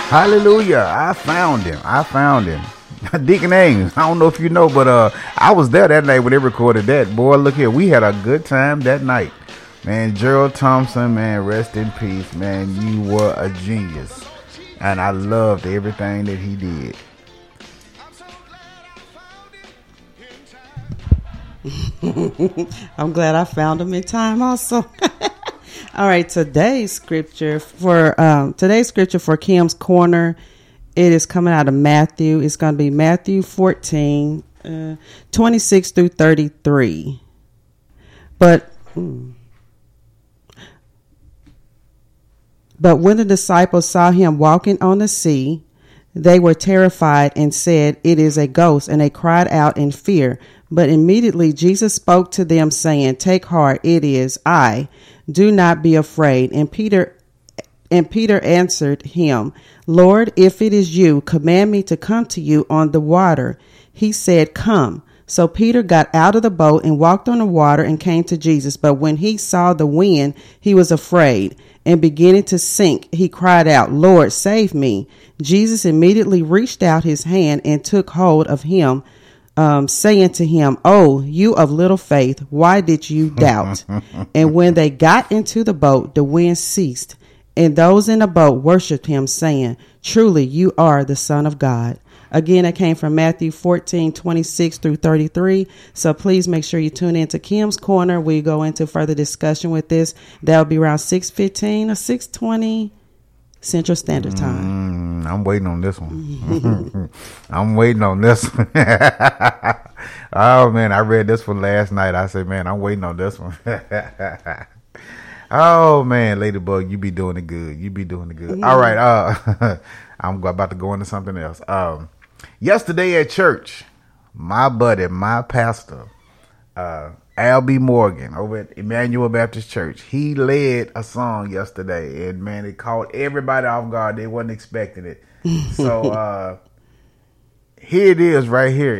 Hallelujah. I found him. Deacon Ames. I don't know if you know, but I was there that night when they recorded that. Boy, look here. We had a good time that night. Man, Gerald Thompson, man, rest in peace. Man, you were a genius. And I loved everything that he did. I'm glad I found him in time also. All right, today's scripture for Kim's Corner, it is coming out of Matthew. It's going to be Matthew 14, 26 through 33. But when the disciples saw him walking on the sea, they were terrified and said, "It is a ghost," and they cried out in fear. But immediately Jesus spoke to them, saying, "Take heart, it is I. Do not be afraid." And Peter answered him, "Lord, if it is you, command me to come to you on the water." He said, "Come." So Peter got out of the boat and walked on the water and came to Jesus. But when he saw the wind, he was afraid, and beginning to sink, he cried out, "Lord, save me." Jesus immediately reached out his hand and took hold of him, saying to him, "Oh, you of little faith, why did you doubt?" And when they got into the boat, the wind ceased, and those in the boat worshipped him, saying, "Truly, you are the Son of God." Again, it came from Matthew 14, 26 through 33. So please make sure you tune in to Kim's Corner. We go into further discussion with this. That'll be around 6:15 or 6:20 Central Standard Time. I'm waiting on this one. I'm waiting on this one. Oh, man, I read this one last night. I said, man, I'm waiting on this one. Oh, man, Ladybug, you be doing it good. All right, I'm about to go into something else. Yesterday at church, my buddy, my pastor, Al B. Morgan over at Emmanuel Baptist Church, he led a song yesterday, and man, it caught everybody off guard. They wasn't expecting it. So here it is right here.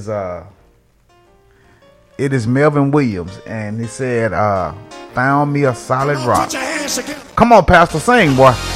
It is Melvin Williams, and he said, "Found me a solid rock." Come on, Pastor, sing, boy.